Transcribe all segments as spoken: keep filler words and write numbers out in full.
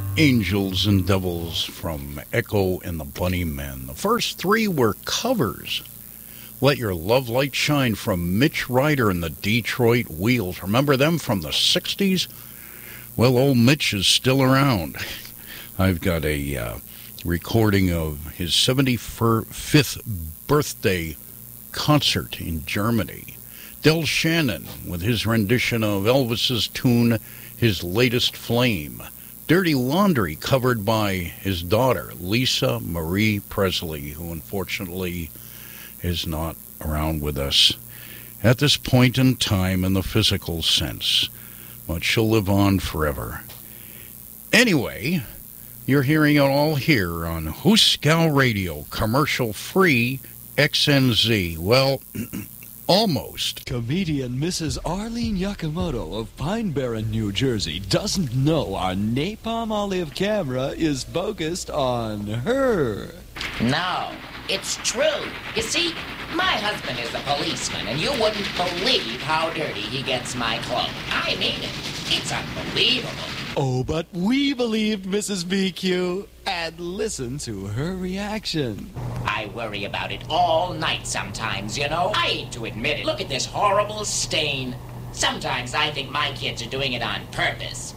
Angels and Devils from Echo and the Bunnymen. The first three were covers. Let Your Love Light Shine from Mitch Ryder and the Detroit Wheels. Remember them from the sixties? Well, old Mitch is still around. I've got a uh, recording of his seventy-fifth birthday concert in Germany. Del Shannon with his rendition of Elvis's tune, His Latest Flame. Dirty Laundry covered by his daughter, Lisa Marie Presley, who unfortunately is not around with us at this point in time in the physical sense. But she'll live on forever. Anyway, you're hearing it all here on Hooskow Radio, commercial-free X N Z. Well, almost. Comedian Missus Arlene Yakamoto of Pine Barren, New Jersey doesn't know our Napalm Olive camera is focused on her. No, it's true. You see, my husband is a policeman, and you wouldn't believe how dirty he gets my clothes. I mean it. It's unbelievable. Oh, but we believed Missus B Q and listen to her reaction. I worry about it all night sometimes, you know. I hate to admit it. Look at this horrible stain. Sometimes I think my kids are doing it on purpose.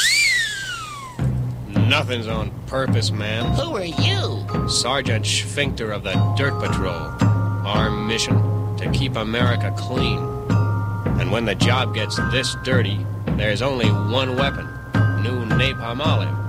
Nothing's on purpose, ma'am. Who are you? Sergeant Schfinkter of the Dirt Patrol. Our mission, to keep America clean. And when the job gets this dirty, there's only one weapon. New Napalm Olive.